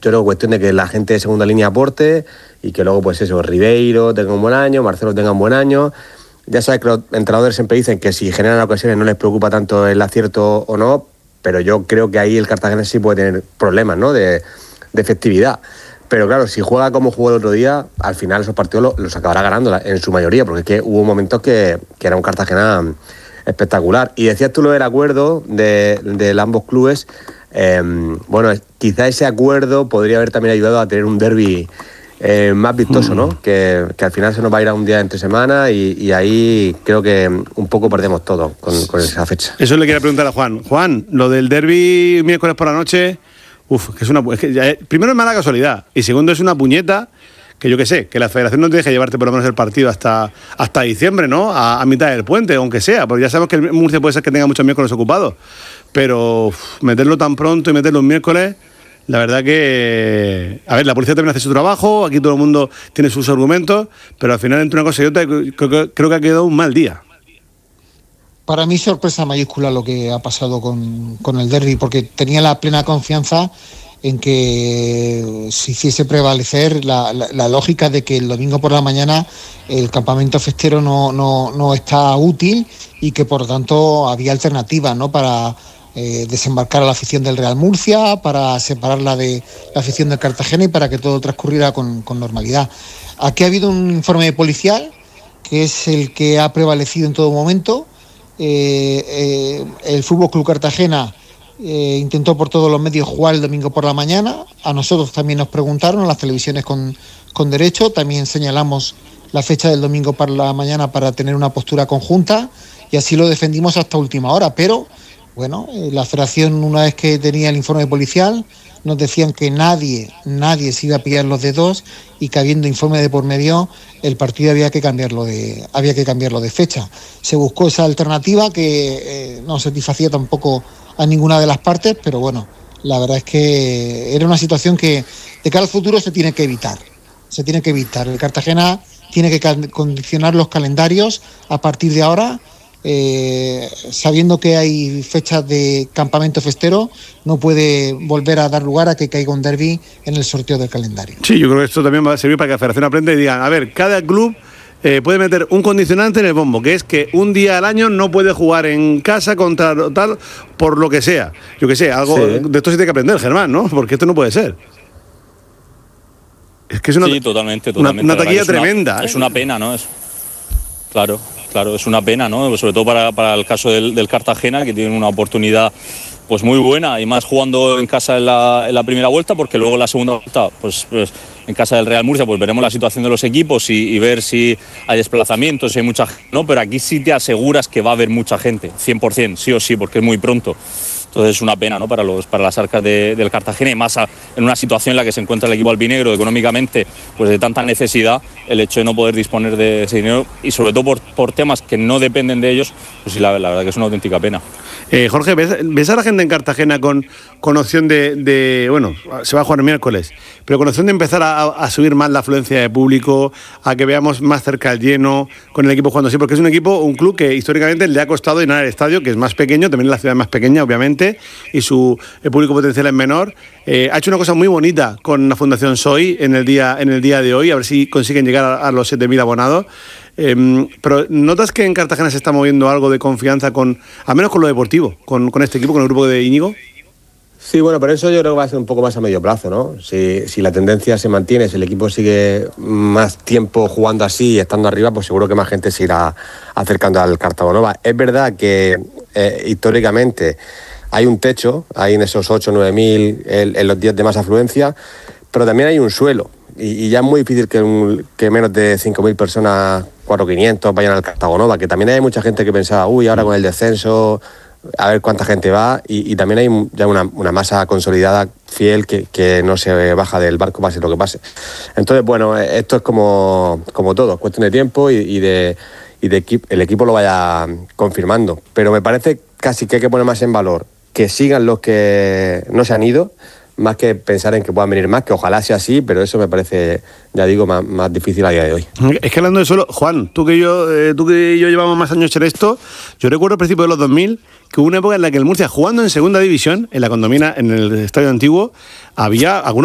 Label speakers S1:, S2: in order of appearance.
S1: creo que cuestión de que la gente de segunda línea aporte y que luego, pues eso, Ribeiro tenga un buen año, Marcelo tenga un buen año. Ya sabes que los entrenadores siempre dicen que si generan ocasiones no les preocupa tanto el acierto o no, pero yo creo que ahí el Cartagena sí puede tener problemas, ¿no?, de efectividad. Pero claro, si juega como jugó el otro día, al final esos partidos los acabará ganando en su mayoría, porque es que hubo momentos que era un Cartagena espectacular. Y decías tú lo del acuerdo de ambos clubes. Bueno, quizá ese acuerdo podría haber también ayudado a tener un derbi más vistoso, ¿no? Que al final se nos va a ir a un día entre semana y ahí creo que un poco perdemos todo con esa fecha.
S2: Eso le quería preguntar a Juan. Juan, lo del derbi miércoles por la noche, primero es mala casualidad y segundo es una puñeta que yo qué sé, que la federación no te deja llevarte por lo menos el partido hasta diciembre, ¿no? A mitad del puente, aunque sea, porque ya sabemos que el Murcia puede ser que tenga muchos miércoles ocupados, pero meterlo tan pronto y meterlo un miércoles, la verdad que... A ver, la policía también hace su trabajo, aquí todo el mundo tiene sus argumentos, pero al final entre una cosa y otra creo que ha quedado un mal día.
S3: Para mí sorpresa mayúscula lo que ha pasado con el derbi, porque tenía la plena confianza en que se hiciese prevalecer la lógica de que el domingo por la mañana el campamento festero no está útil y que por lo tanto había alternativas, ¿no?, para desembarcar a la afición del Real Murcia, para separarla de la afición del Cartagena y para que todo transcurriera con normalidad. Aquí ha habido un informe policial que es el que ha prevalecido en todo momento. El Fútbol Club Cartagena intentó por todos los medios jugar el domingo por la mañana. A nosotros también nos preguntaron, a las televisiones con derecho, también señalamos la fecha del domingo por la mañana para tener una postura conjunta y así lo defendimos hasta última hora, pero bueno, la federación, una vez que tenía el informe policial, nos decían que nadie se iba a pillar los dedos y que habiendo informe de por medio el partido había que cambiarlo de fecha. Se buscó esa alternativa que no satisfacía tampoco a ninguna de las partes, pero bueno, la verdad es que era una situación que de cara al futuro se tiene que evitar. El Cartagena tiene que condicionar los calendarios a partir de ahora. Sabiendo que hay fechas de campamento festero, no puede volver a dar lugar a que caiga un derbi en el sorteo del calendario.
S2: Sí, yo creo que esto también va a servir para que la federación aprenda y digan, a ver, cada club puede meter un condicionante en el bombo, que es que un día al año no puede jugar en casa contra tal, por lo que sea. Yo que sé, algo de esto se tiene que aprender, Germán, ¿no? Porque esto no puede ser. Es que es una,
S4: sí, totalmente.
S2: Una taquilla tremenda.
S4: Es una pena, ¿no? Claro, es una pena, ¿no? Sobre todo para el caso del Cartagena, que tiene una oportunidad pues muy buena, y más jugando en casa en la primera vuelta, porque luego en la segunda vuelta, pues en casa del Real Murcia, pues veremos la situación de los equipos y ver si hay desplazamientos, si hay mucha gente, ¿no? Pero aquí sí te aseguras que va a haber mucha gente, 100%, sí o sí, porque es muy pronto. Entonces es una pena, ¿no?, para las arcas del Cartagena, y más en una situación en la que se encuentra el equipo albinegro económicamente, pues de tanta necesidad, el hecho de no poder disponer de ese dinero, y sobre todo por temas que no dependen de ellos, pues sí, la verdad que es una auténtica pena.
S2: Jorge, ¿ves a la gente en Cartagena con opción de bueno, se va a jugar el miércoles, pero con opción de empezar a subir más la afluencia de público, a que veamos más cerca el lleno, con el equipo jugando así? Porque es un club que históricamente le ha costado llenar el estadio, que es más pequeño, también la ciudad es más pequeña, obviamente, y su público potencial es menor. Ha hecho una cosa muy bonita con la Fundación SOI en el día de hoy, a ver si consiguen llegar a los 7.000 abonados. Pero ¿notas que en Cartagena se está moviendo algo de confianza al menos con lo deportivo, con este equipo, con el grupo de Íñigo?
S1: Sí, bueno, pero eso yo creo que va a ser un poco más a medio plazo, ¿no? Si la tendencia se mantiene, si el equipo sigue más tiempo jugando así y estando arriba, pues seguro que más gente se irá acercando al Cartagonova. Es verdad que históricamente hay un techo, hay en esos 8 o 9.000 en los días de más afluencia, pero también hay un suelo. Y ya es muy difícil que menos de 5.000 personas, 4.500, vayan al Cartagonova, que también hay mucha gente que pensaba, ahora con el descenso, a ver cuánta gente va, y también hay ya una masa consolidada, fiel, que no se baja del barco pase lo que pase. Entonces, bueno, esto es como todo, es cuestión de tiempo y de el equipo lo vaya confirmando. Pero me parece casi que hay que poner más en valor que sigan los que no se han ido, más que pensar en que puedan venir más, que ojalá sea así, pero eso me parece, ya digo, más difícil a día de hoy.
S2: Es que hablando de suelo, Juan, tú que yo llevamos más años en esto, yo recuerdo al principio de los 2000 que hubo una época en la que el Murcia, jugando en segunda división, en la Condomina, en el Estadio Antiguo, había algunos